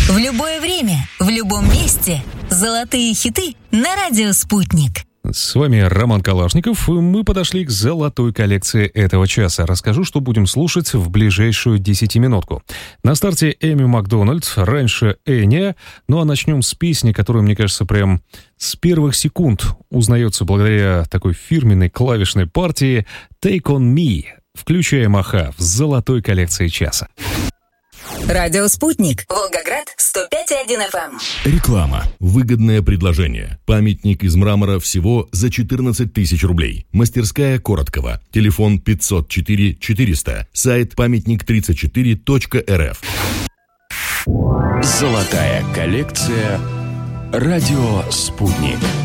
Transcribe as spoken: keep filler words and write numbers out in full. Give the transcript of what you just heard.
В любое время, в любом месте. Золотые хиты на радио «Спутник». С вами Роман Калашников, и мы подошли к золотой коллекции этого часа. Расскажу, что будем слушать в ближайшую десятиминутку. На старте Эми Макдональд, раньше Эня, ну а начнем с песни, которая, мне кажется, прям с первых секунд узнается благодаря такой фирменной клавишной партии «Take on Me». Включаем Аха в золотой коллекции часа. Радио «Спутник». Волгоград, сто пять и один эф эм. Реклама. Выгодное предложение. Памятник из мрамора всего за четырнадцать тысяч рублей. Мастерская Короткова. Телефон пятьсот четыре четыреста. Сайт памятник тридцать четыре точка эр эф. Золотая коллекция. Радио «Спутник».